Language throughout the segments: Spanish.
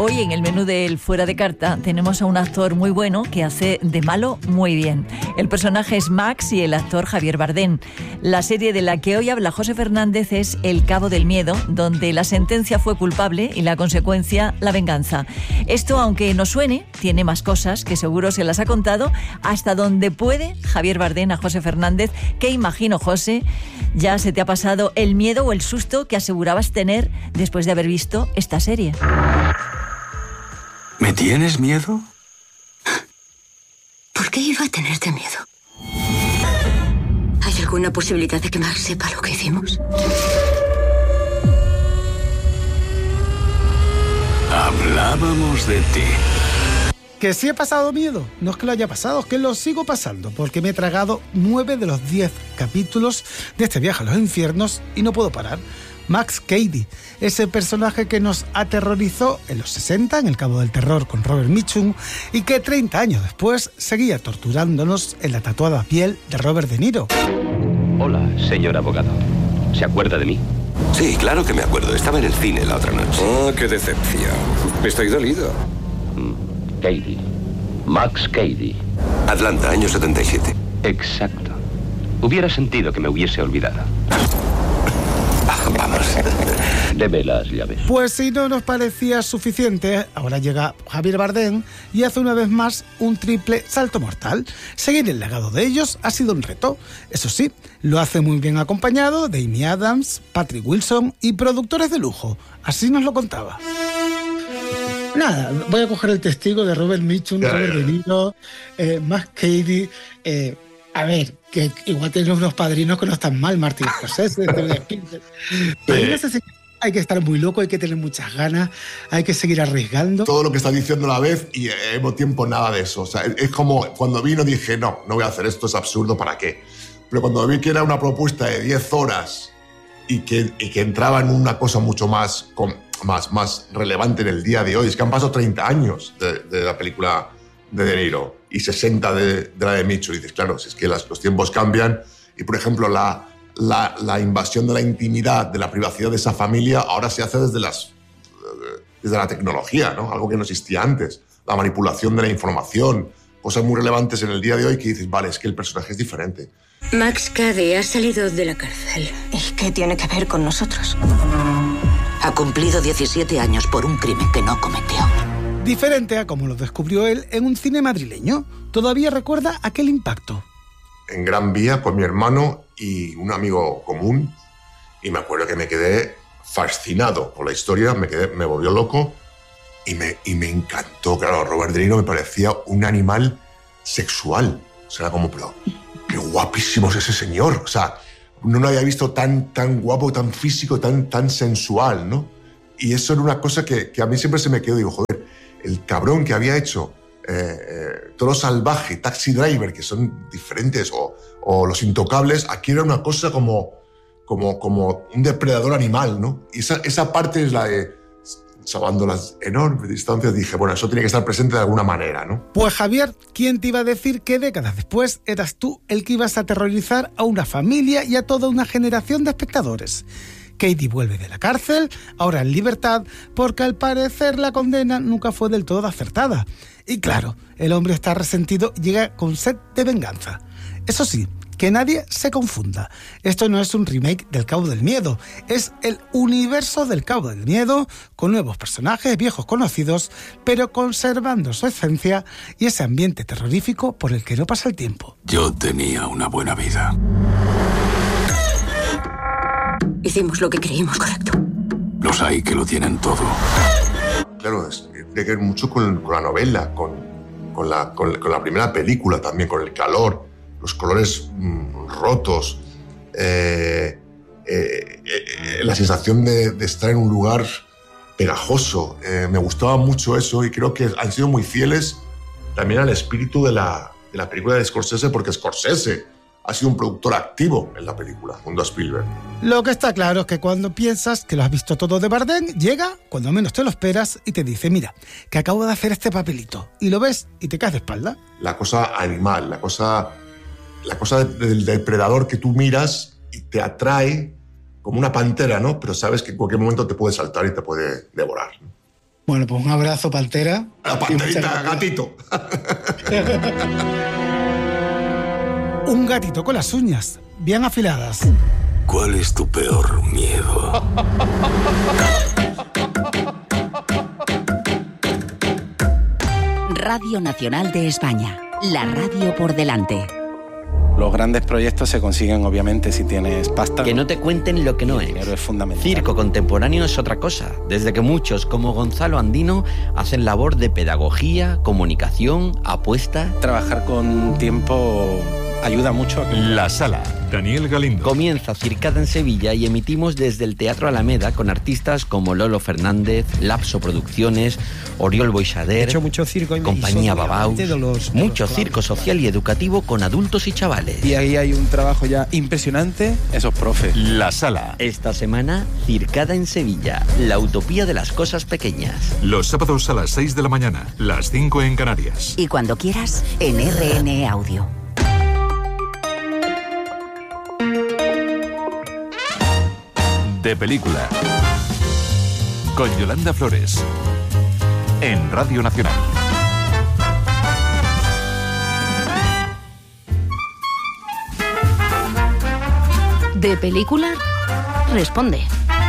Hoy en el menú del Fuera de Carta tenemos a un actor muy bueno que hace de malo muy bien. El personaje es Max y el actor Javier Bardem. La serie de la que hoy habla José Fernández es El Cabo del Miedo, donde la sentencia fue culpable y la consecuencia la venganza. Esto, aunque no suene, tiene más cosas que seguro se las ha contado hasta donde puede Javier Bardem a José Fernández. ¿Qué imagino, José? ¿Ya se te ha pasado el miedo o el susto que asegurabas tener después de haber visto esta serie? ¿Me tienes miedo? ¿Por qué iba a tenerte miedo? ¿Hay alguna posibilidad de que Max sepa lo que hicimos? Hablábamos de ti. Que sí he pasado miedo. No es que lo haya pasado, es que lo sigo pasando, porque me he tragado 9 de los 10 capítulos de este viaje a los infiernos y no puedo parar. Max Cady, ese personaje que nos aterrorizó en los 60 en El Cabo del Terror con Robert Mitchum y que 30 años después seguía torturándonos en la tatuada piel de Robert De Niro. Hola, señor abogado. ¿Se acuerda de mí? Sí, claro que me acuerdo. Estaba en el cine la otra noche. Oh, qué decepción. Estoy dolido. Cady. Max Cady. Atlanta, año 77. Exacto. Hubiera sentido que me hubiese olvidado. Vamos. Deme las llaves. Pues si no nos parecía suficiente, ahora llega Javier Bardem y hace una vez más un triple salto mortal. Seguir el legado de ellos ha sido un reto. Eso sí, lo hace muy bien acompañado de Amy Adams, Patrick Wilson y productores de lujo. Así nos lo contaba. Nada, voy a coger el testigo de Robert Mitchum, Robert De Niro, Max Cady. A ver, que igual tenemos unos padrinos que no están mal, Martin Scorsese, pero no sé si hay que estar muy loco, hay que tener muchas ganas, hay que seguir arriesgando. Todo lo que está diciendo a la vez y al mismo tiempo nada de eso. O sea, es como cuando vino dije, no voy a hacer esto, es absurdo, ¿para qué? Pero cuando vi que era una propuesta de 10 horas y que entraba en una cosa mucho más relevante en el día de hoy, es que han pasado 30 años de la película de De Niro y 60 de la de Mitchell. Y dices, claro, si es que los tiempos cambian y, por ejemplo, la invasión de la intimidad, de la privacidad de esa familia, ahora se hace desde la tecnología, ¿no? Algo que no existía antes. La manipulación de la información, cosas muy relevantes en el día de hoy que dices, vale, es que el personaje es diferente. Max Cady ha salido de la cárcel. ¿Y qué tiene que ver con nosotros? Ha cumplido 17 años por un crimen que no cometió. Diferente a como lo descubrió él en un cine madrileño. Todavía recuerda aquel impacto. En Gran Vía con mi hermano y un amigo común, y me acuerdo que me quedé fascinado por la historia, me volvió loco y me encantó. Claro, Robert De Niro me parecía un animal sexual. O sea, era como, pero qué guapísimo es ese señor. O sea, no lo había visto tan guapo, tan físico, tan sensual, ¿no? Y eso era una cosa que a mí siempre se me quedó. Digo, joder, el cabrón que había hecho Toro Salvaje, Taxi Driver, que son diferentes, o Los Intocables, aquí era una cosa como un depredador animal, ¿no? Y esa parte es la de, salvando las enormes distancias, dije, bueno, eso tiene que estar presente de alguna manera, ¿no? Pues Javier, ¿quién te iba a decir que décadas después eras tú el que ibas a aterrorizar a una familia y a toda una generación de espectadores? Cady vuelve de la cárcel, ahora en libertad, porque al parecer la condena nunca fue del todo acertada. Y claro, el hombre está resentido y llega con sed de venganza. Eso sí, que nadie se confunda. Esto no es un remake del Cabo del Miedo, es el universo del Cabo del Miedo, con nuevos personajes, viejos conocidos, pero conservando su esencia y ese ambiente terrorífico por el que no pasa el tiempo. Yo tenía una buena vida. Hicimos lo que creímos correcto. Los hay que lo tienen todo. Claro, tiene que ver mucho con la novela, con la primera película también, con el calor, los colores rotos, la sensación de estar en un lugar pegajoso. Me gustaba mucho eso y creo que han sido muy fieles también al espíritu de la película de Scorsese, porque Scorsese ha sido un productor activo en la película, junto a Spielberg. Lo que está claro es que cuando piensas que lo has visto todo de Bardem, llega cuando menos te lo esperas y te dice, mira, que acabo de hacer este papelito. Y lo ves y te caes de espalda. La cosa animal, la cosa del depredador que tú miras y te atrae como una pantera, ¿no? Pero sabes que en cualquier momento te puede saltar y te puede devorar, ¿no? Bueno, pues un abrazo, Pantera. La panterita, gatito. Un gatito con las uñas bien afiladas. ¿Cuál es tu peor miedo? Radio Nacional de España. La radio por delante. Los grandes proyectos se consiguen, obviamente, si tienes pasta. Que no te cuenten lo que no es. El dinero es fundamental. Circo contemporáneo es otra cosa. Desde que muchos, como Gonzalo Andino, hacen labor de pedagogía, comunicación, apuesta. Trabajar con tiempo ayuda mucho. La Sala, Daniel Galindo. Comienza Circada en Sevilla y emitimos desde el Teatro Alameda con artistas como Lolo Fernández, Lapso Producciones, Oriol Boixader, He hecho mucho circo y Compañía Babau, mucho circo social y educativo con adultos y chavales. Y ahí hay un trabajo ya impresionante. Esos profes. La Sala. Esta semana, Circada en Sevilla, la utopía de las cosas pequeñas. Los sábados a las 6 de la mañana, las 5 en Canarias. Y cuando quieras, en RN Audio. De película. Con Yolanda Flores. En Radio Nacional. De película, responde.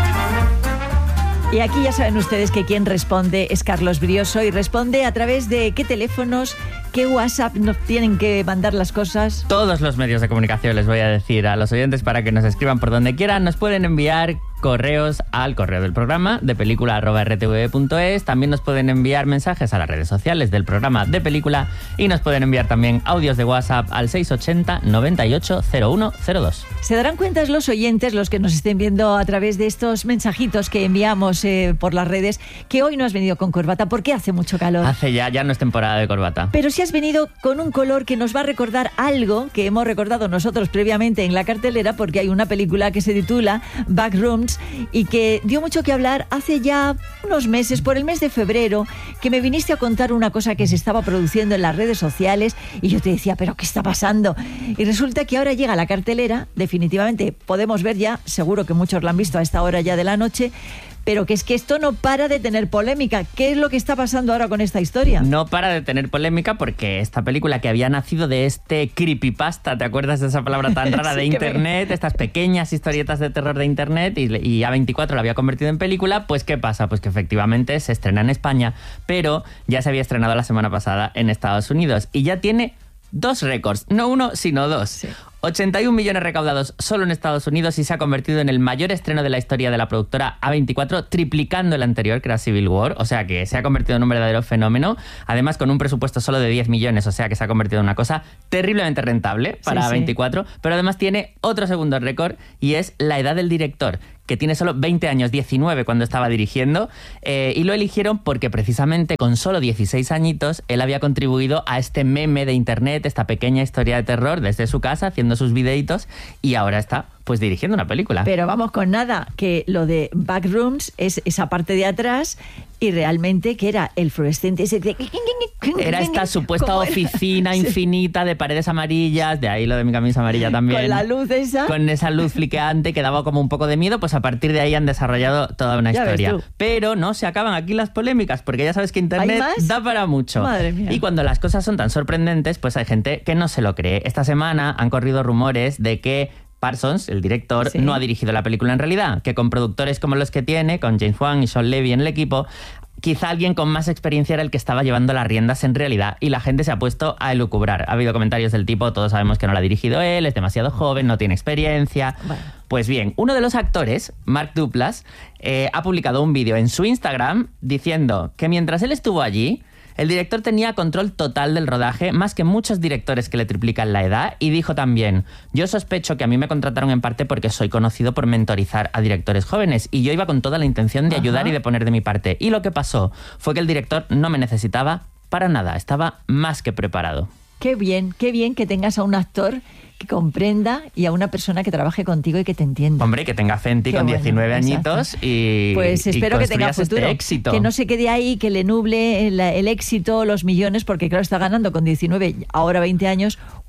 Y aquí ya saben ustedes que quien responde es Carlos Brioso y responde a través de qué teléfonos, qué WhatsApp nos tienen que mandar las cosas. Todos los medios de comunicación, les voy a decir a los oyentes para que nos escriban por donde quieran. Nos pueden enviar correos al correo del programa de película@rtv.es. También nos pueden enviar mensajes a las redes sociales del programa de película y nos pueden enviar también audios de WhatsApp al 680 98 0102. Se darán cuenta los oyentes, los que nos estén viendo a través de estos mensajitos que enviamos por las redes, que hoy no has venido con corbata porque hace mucho calor. Hace ya no es temporada de corbata. Pero sí has venido con un color que nos va a recordar algo que hemos recordado nosotros previamente en la cartelera, porque hay una película que se titula Backrooms y que dio mucho que hablar hace ya unos meses, por el mes de febrero, que me viniste a contar una cosa que se estaba produciendo en las redes sociales y yo te decía, ¿pero qué está pasando? Y resulta que ahora llega la cartelera, definitivamente podemos ver ya, seguro que muchos la han visto a esta hora ya de la noche, pero que es que esto no para de tener polémica. ¿Qué es lo que está pasando ahora con esta historia? No para de tener polémica porque esta película que había nacido de este creepypasta, ¿te acuerdas de esa palabra tan rara de internet? Estas pequeñas historietas de terror de internet y A24 la había convertido en película. Pues ¿qué pasa? Pues que efectivamente se estrena en España, pero ya se había estrenado la semana pasada en Estados Unidos y ya tiene 2 récords, no uno, sino 2. Sí. 81 millones recaudados solo en Estados Unidos y se ha convertido en el mayor estreno de la historia de la productora A24, triplicando el anterior, que era Civil War, o sea que se ha convertido en un verdadero fenómeno, además con un presupuesto solo de 10 millones, o sea que se ha convertido en una cosa terriblemente rentable para A24, pero además tiene otro segundo récord y es la edad del director, que tiene solo 20 años, 19 cuando estaba dirigiendo, y lo eligieron porque precisamente con solo 16 añitos él había contribuido a este meme de internet, esta pequeña historia de terror desde su casa, haciendo sus videitos, y ahora está pues dirigiendo una película. Pero vamos con nada, que lo de Backrooms es esa parte de atrás y realmente que era el fluorescente ese que... Era esta supuesta oficina infinita de paredes amarillas, de ahí lo de mi camisa amarilla también. Con la luz esa. Con esa luz fliqueante que daba como un poco de miedo, pues a partir de ahí han desarrollado toda una historia. Pero no se acaban aquí las polémicas, porque ya sabes que internet da para mucho. Madre mía. Y cuando las cosas son tan sorprendentes, pues hay gente que no se lo cree. Esta semana han corrido rumores de que Parsons, el director, no ha dirigido la película en realidad, que con productores como los que tiene, con James Wan y Sean Levy en el equipo, quizá alguien con más experiencia era el que estaba llevando las riendas en realidad y la gente se ha puesto a elucubrar. Ha habido comentarios del tipo, todos sabemos que no la ha dirigido él, es demasiado joven, no tiene experiencia. Bueno. Pues bien, uno de los actores, Mark Duplass, ha publicado un vídeo en su Instagram diciendo que mientras él estuvo allí, el director tenía control total del rodaje, más que muchos directores que le triplican la edad, y dijo también, yo sospecho que a mí me contrataron en parte porque soy conocido por mentorizar a directores jóvenes, y yo iba con toda la intención de ayudar y de poner de mi parte. Y lo que pasó fue que el director no me necesitaba para nada, estaba más que preparado. Qué bien que tengas a un actor que comprenda y a una persona que trabaje contigo y que te entienda. Hombre, que tenga fe en ti con 19 añitos y pues espero que tenga futuro, éxito. Que no se quede ahí, que le nuble el éxito, los millones, porque claro, está ganando con 19, ahora 20 años,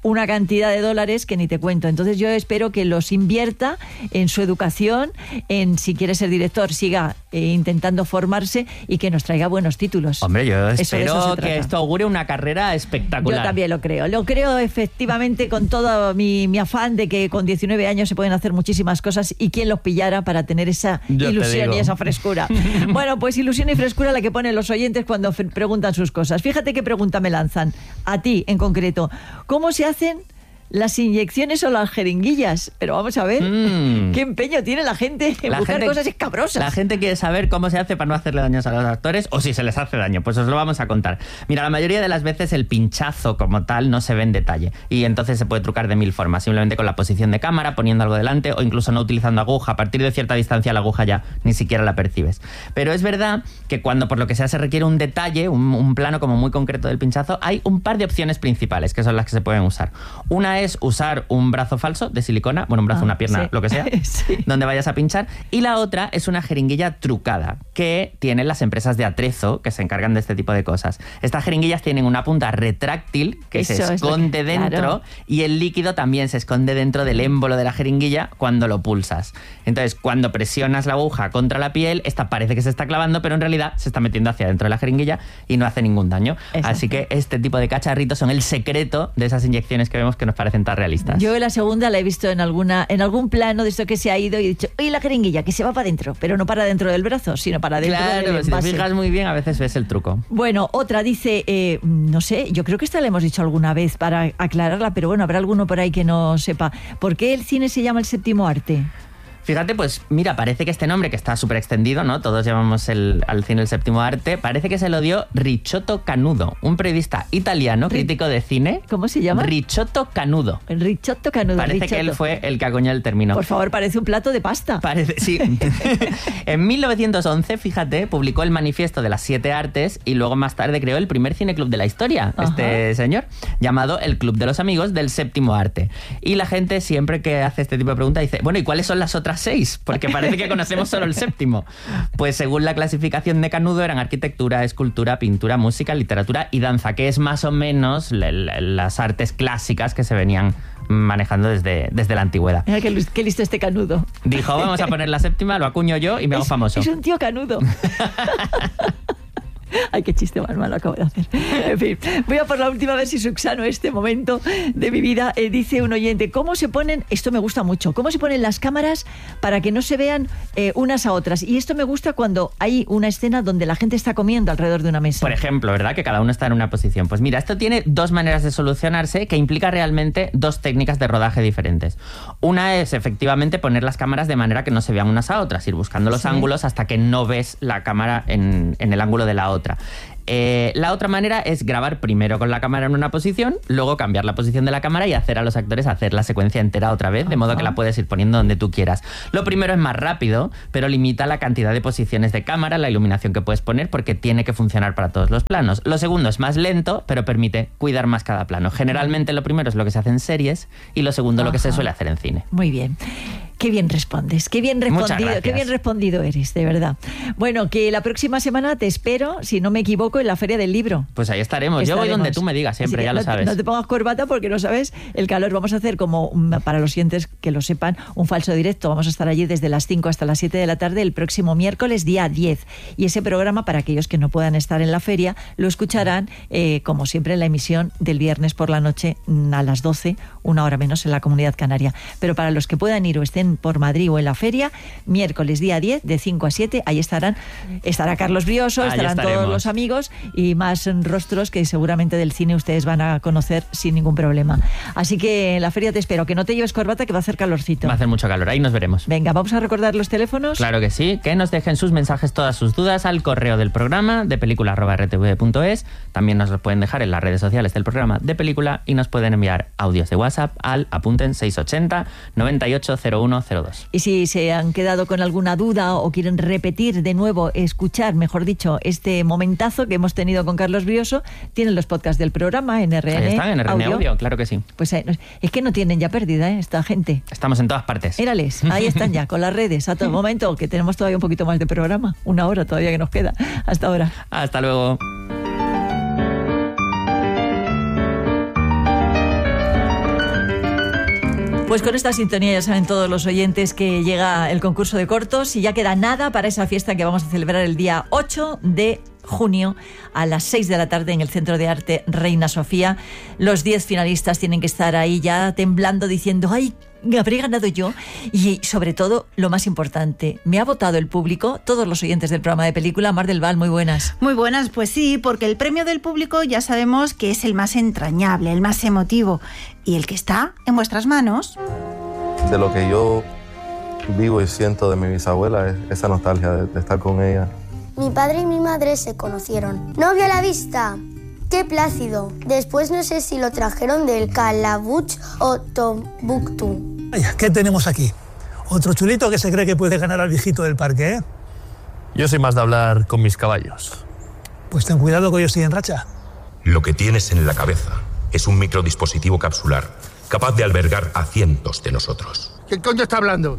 una cantidad de dólares que ni te cuento. Entonces yo espero que los invierta en su educación, en si quiere ser director, siga intentando formarse y que nos traiga buenos títulos. Hombre, yo espero que esto augure una carrera espectacular. Yo también lo creo. Lo creo efectivamente con todo mi afán de que con 19 años se pueden hacer muchísimas cosas y quién los pillara para tener esa ilusión y esa frescura. Bueno, pues ilusión y frescura la que ponen los oyentes cuando preguntan sus cosas. Fíjate qué pregunta me lanzan, a ti en concreto. ¿Cómo se hacen las inyecciones o las jeringuillas? Pero vamos a ver, qué empeño tiene la gente en buscar cosas escabrosas. La gente quiere saber cómo se hace para no hacerle daños a los actores o si se les hace daño. Pues os lo vamos a contar. Mira, la mayoría de las veces el pinchazo como tal no se ve en detalle y entonces se puede trucar de 1000 formas, simplemente con la posición de cámara, poniendo algo delante o incluso no utilizando aguja. A partir de cierta distancia la aguja ya ni siquiera la percibes. Pero es verdad que cuando por lo que sea se requiere un detalle, un plano como muy concreto del pinchazo, hay un par de opciones principales que son las que se pueden usar. Una es usar un brazo falso de silicona, bueno, un brazo, una pierna, sí. Lo que sea, sí. Donde vayas a pinchar. Y la otra es una jeringuilla trucada que tienen las empresas de atrezo que se encargan de este tipo de cosas. Estas jeringuillas tienen una punta retráctil que se esconde dentro, claro. Y el líquido también se esconde dentro del émbolo de la jeringuilla cuando lo pulsas. Entonces, cuando presionas la aguja contra la piel, esta parece que se está clavando, pero en realidad se está metiendo hacia dentro de la jeringuilla y no hace ningún daño. Exacto. Así que este tipo de cacharritos son el secreto de esas inyecciones que vemos que nos parecen tan realistas. Yo la segunda la he visto en algún plano de esto que se ha ido y he dicho, oye, la jeringuilla que se va para adentro, pero no para dentro del brazo, sino para dentro del envase. Claro, si te fijas muy bien a veces ves el truco. Bueno, otra dice, no sé, yo creo que esta la hemos dicho alguna vez para aclararla, pero bueno, habrá alguno por ahí que no sepa. ¿Por qué el cine se llama el séptimo arte? Fíjate, pues mira, parece que este nombre, que está súper extendido, ¿no? Todos llamamos al cine el séptimo arte, parece que se lo dio Ricciotto Canudo, un periodista italiano, crítico de cine. ¿Cómo se llama? Ricciotto Canudo. Ricciotto Canudo. Parece que él fue el que acuñó el término. Por favor, parece un plato de pasta. Parece, sí. En 1911, fíjate, publicó el Manifiesto de las 7 Artes y luego más tarde creó el primer cineclub de la historia, este señor, llamado el Club de los Amigos del Séptimo Arte. Y la gente siempre que hace este tipo de preguntas dice, bueno, ¿y cuáles son las otras 6? Porque parece que conocemos solo el séptimo. Pues según la clasificación de Canudo eran arquitectura, escultura, pintura, música, literatura y danza, que es más o menos las artes clásicas que se venían manejando desde la antigüedad. Mira qué listo este Canudo. Dijo, vamos a poner la séptima, lo acuño yo y me hago famoso. Es un tío Canudo. Ay, qué chiste más malo acabo de hacer. En fin, voy a por la última vez si subsano este momento de mi vida. Dice un oyente, ¿cómo se ponen, esto me gusta mucho, cómo se ponen las cámaras para que no se vean unas a otras? Y esto me gusta cuando hay una escena donde la gente está comiendo alrededor de una mesa. Por ejemplo, ¿verdad? Que cada uno está en una posición. Pues mira, esto tiene 2 maneras de solucionarse que implica realmente 2 técnicas de rodaje diferentes. Una es efectivamente poner las cámaras de manera que no se vean unas a otras, ir buscando los ángulos hasta que no ves la cámara en el ángulo de la otra. La otra manera es grabar primero con la cámara en una posición, luego cambiar la posición de la cámara y hacer a los actores hacer la secuencia entera otra vez, de modo que la puedes ir poniendo donde tú quieras. Lo primero es más rápido, pero limita la cantidad de posiciones de cámara, la iluminación que puedes poner, porque tiene que funcionar para todos los planos. Lo segundo es más lento, pero permite cuidar más cada plano. Generalmente lo primero es lo que se hace en series y lo segundo lo que se suele hacer en cine. Muy bien. Qué bien respondes, qué bien respondido eres, de verdad. Bueno, que la próxima semana te espero, si no me equivoco, en la Feria del Libro. Pues ahí estaremos. Yo voy donde tú me digas siempre, ya lo sabes. No te pongas corbata porque no sabes el calor. Vamos a hacer como, para los oyentes que lo sepan, un falso directo. Vamos a estar allí desde las 5 hasta las 7 de la tarde el próximo miércoles, día 10. Y ese programa, para aquellos que no puedan estar en la feria, lo escucharán, como siempre, en la emisión del viernes por la noche a las 12, 1 hora menos en la Comunidad Canaria. Pero para los que puedan ir o estén por Madrid o en la feria, miércoles día 10 de 5 a 7, ahí estará Carlos Brioso, estarán todos los amigos y más rostros que seguramente del cine ustedes van a conocer sin ningún problema. Así que en la feria te espero, que no te lleves corbata que va a hacer calorcito. Va a hacer mucho calor, ahí nos veremos. Venga, vamos a recordar los teléfonos. Claro que sí, que nos dejen sus mensajes, todas sus dudas al correo del programa de película@rtv.es. También nos los pueden dejar en las redes sociales del programa de Película y nos pueden enviar audios de WhatsApp al, apunten, 680 980102. Y si se han quedado con alguna duda o quieren repetir de nuevo, escuchar, mejor dicho, este momentazo que hemos tenido con Carlos Brioso, tienen los podcasts del programa en RN. Ahí están, en RN Audio, claro que sí. Pues es que no tienen ya pérdida, esta gente. Estamos en todas partes. Mírales, ahí están ya, con las redes, a todo momento, que tenemos todavía un poquito más de programa. 1 hora todavía que nos queda. Hasta ahora. Hasta luego. Pues con esta sintonía ya saben todos los oyentes que llega el concurso de cortos y ya queda nada para esa fiesta que vamos a celebrar el día 8 de junio a las 6 de la tarde en el Centro de Arte Reina Sofía. Los 10 finalistas tienen que estar ahí ya temblando diciendo ¡ay! Habré ganado yo. Y sobre todo, lo más importante, me ha votado el público, todos los oyentes del programa de película. Mar del Val, muy buenas. Muy buenas, pues sí, porque el premio del público ya sabemos que es el más entrañable, el más emotivo y el que está en vuestras manos. De lo que yo vivo y siento de mi bisabuela es esa nostalgia de estar con ella. Mi padre y mi madre se conocieron. ¡Novio a la vista! ¡Qué plácido! Después no sé si lo trajeron del Calabuch o Tombuctú. ¿Qué tenemos aquí? Otro chulito que se cree que puede ganar al viejito del parque, ¿eh? Yo soy más de hablar con mis caballos. Pues ten cuidado que yo estoy en racha. Lo que tienes en la cabeza es un microdispositivo capsular capaz de albergar a cientos de nosotros. ¿Qué coño está hablando?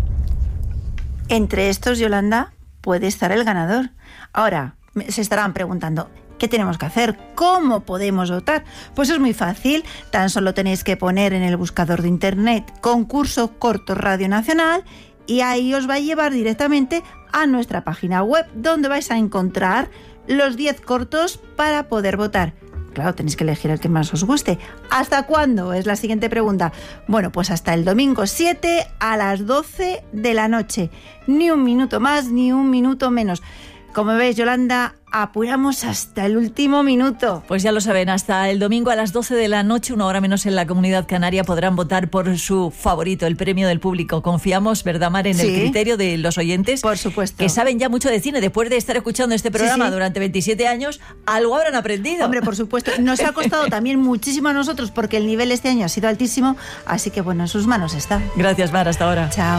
Entre estos, Yolanda, puede estar el ganador. Ahora, se estarán preguntando, ¿qué tenemos que hacer? ¿Cómo podemos votar? Pues es muy fácil, tan solo tenéis que poner en el buscador de internet concurso corto Radio Nacional y ahí os va a llevar directamente a nuestra página web donde vais a encontrar los 10 cortos para poder votar. Claro, tenéis que elegir el que más os guste. ¿Hasta cuándo? Es la siguiente pregunta. Bueno, pues hasta el domingo 7 a las 12 de la noche. Ni un minuto más, ni un minuto menos. Como veis, Yolanda, apuramos hasta el último minuto. Pues ya lo saben, hasta el domingo a las 12 de la noche, una hora menos en la Comunidad Canaria, podrán votar por su favorito, el premio del público. Confiamos, ¿verdad, Mar, en el criterio de los oyentes? Por supuesto. Que saben ya mucho de cine. Después de estar escuchando este programa durante 27 años, algo habrán aprendido. Hombre, por supuesto. Nos ha costado también muchísimo a nosotros porque el nivel este año ha sido altísimo. Así que, bueno, en sus manos está. Gracias, Mar. Hasta ahora. Chao.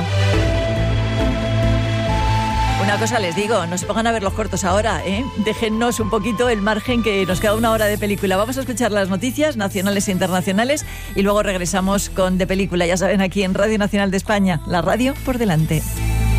Una cosa les digo, no se pongan a ver los cortos ahora, ¿eh? Déjennos un poquito el margen que nos queda una hora de película. Vamos a escuchar las noticias nacionales e internacionales y luego regresamos con De Película, ya saben, aquí en Radio Nacional de España, la radio por delante.